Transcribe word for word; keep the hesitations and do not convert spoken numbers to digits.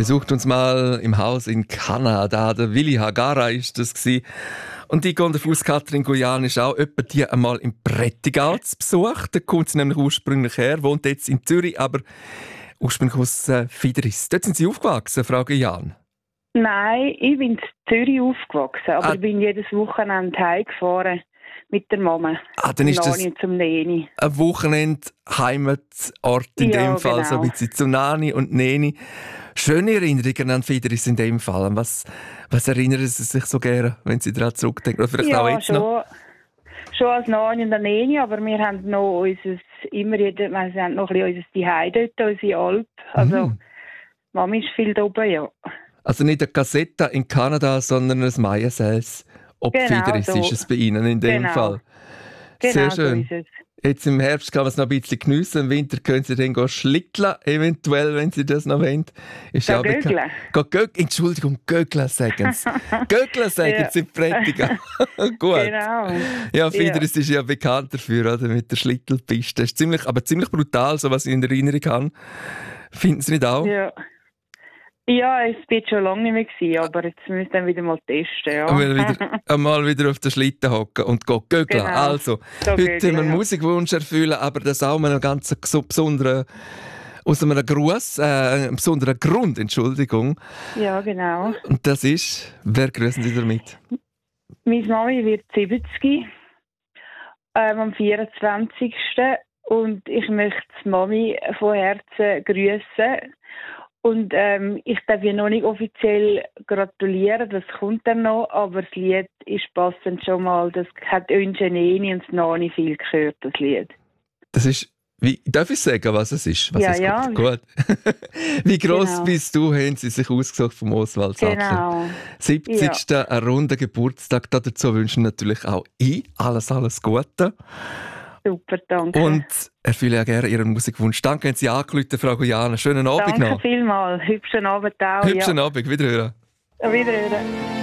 besucht uns mal im Haus in Kanada. Der Willi Hagara ist das gewesen. Und ich gehe davon aus, Katrin Guyan ist auch etwa die einmal im Prättigau zu Besuch. Da kommt sie nämlich ursprünglich her, wohnt jetzt in Zürich, aber ursprünglich aus äh, Fideris. Dort sind Sie aufgewachsen, Frau Guyan? Nein, ich bin in Zürich aufgewachsen, aber Ah. ich bin jedes Wochenende heimgefahren mit der Mama. Ah, dann ist das Nani zum Neni. ein Wochenende Heimatort in Ja, dem Fall, genau. so ein bisschen zu Nani und Neni. Schöne Erinnerungen an Fideris in dem Fall. An Was, was erinnern Sie sich so gerne, wenn Sie daran zurückdenken? Oder vielleicht auch Ja, jetzt noch? schon, schon als Nani und der Neni, aber wir haben noch unser, immer jeder, wir haben noch ein bisschen unser Zuhause dort, unsere Alp. Also, Mhm. Mami ist viel da oben, ja. Also nicht eine Cassetta in Kanada, sondern ein Maiensäß. Ob Genau Fideris so. ist es bei Ihnen in dem Genau. Fall. Genau, Sehr schön. so ist es. Jetzt im Herbst kann man es noch ein bisschen geniessen. Im Winter können Sie dann schlitteln, eventuell, wenn Sie das noch wollen. Ist Gehen auch bekannt. gögeln. Gehen Gög- Entschuldigung, Gögeln sagen Sie. Gögeln sagen Ja. Sie in Prättigau. Gut. Genau. Ja, Fideris ist ja bekannt dafür, oder? Mit der Schlittelpiste. Ist ziemlich, aber ziemlich brutal, so was ich in Erinnerung habe. Finden Sie nicht auch? Ja. Ja, es war schon lange nicht mehr, gewesen, aber jetzt müssen wir dann wieder mal testen. Ja. Einmal wieder, einmal wieder auf den Schlitten hocken und gehen gögeln. Genau. Also, So heute gögeln, haben wir einen ja. Musikwunsch erfüllen, aber das auch mit einem ganz so besonderen, aus einem Gruß, äh, einem besonderen Grund, Entschuldigung. Ja, genau. Und das ist, wer grüßen Sie damit? Meine Mami wird siebzig ähm, am vierundzwanzigsten Und ich möchte die Mami von Herzen grüßen. Und ähm, ich darf ihr noch nicht offiziell gratulieren, das kommt dann noch, aber das Lied ist passend schon mal. Das hat Öngeneni und das Nani viel gehört, das Lied. Das ist, wie, darf ich sagen, was es ist? Was Ja, es ja. Gut. Wie gross Genau. bist du, haben Sie sich ausgesucht vom Oswald Sattler. Genau. siebzigsten Ein runder Geburtstag. Dazu wünschen natürlich auch ich alles, alles Gute. Super, danke. Und erfülle ja gerne Ihren Musikwunsch. Danke, haben Sie angerufen, Frau Guyan. Schönen Abend danke noch. vielmals. Hübschen Abend auch. Hübschen ja. Abend. Wiederhören. Auf Wiederhören.